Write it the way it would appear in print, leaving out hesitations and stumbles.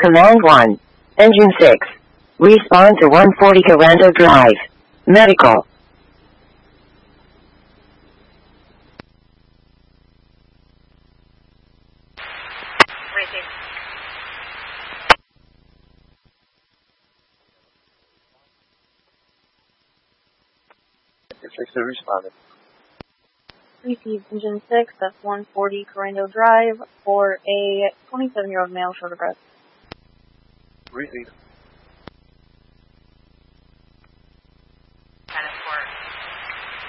Command 1. Engine 6. Respond to 140 Carando Drive. Medical. Responded. Received Engine 6, that's 140 Carando Drive, for a 27-year-old male short of breath. Received.